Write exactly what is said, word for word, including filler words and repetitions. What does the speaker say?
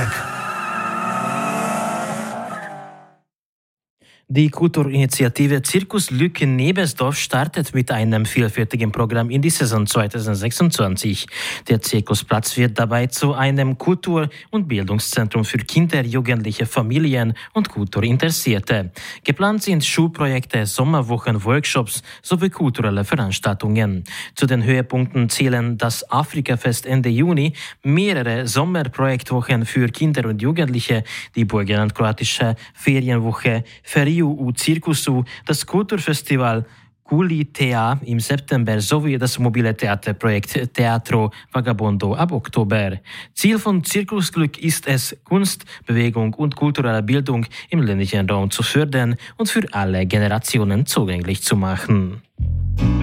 Tag. Die Kulturinitiative Zirkus Lücken-Nebersdorf startet mit einem vielfältigen Programm in die Saison zweitausendsechsundzwanzig. Der Zirkusplatz wird dabei zu einem Kultur- und Bildungszentrum für Kinder, Jugendliche, Familien und Kulturinteressierte. Geplant sind Schulprojekte, Sommerwochen, Workshops sowie kulturelle Veranstaltungen. Zu den Höhepunkten zählen das Afrikafest Ende Juni, mehrere Sommerprojektwochen für Kinder und Jugendliche, die burgenland-kroatische Ferienwoche Feriu u Circusu, das Kulturfestival Kulitea im September sowie das mobile Theaterprojekt Teatro Vagabondo ab Oktober. Ziel von Zirkusglück ist es, Kunst, Bewegung und kulturelle Bildung im ländlichen Raum zu fördern und für alle Generationen zugänglich zu machen.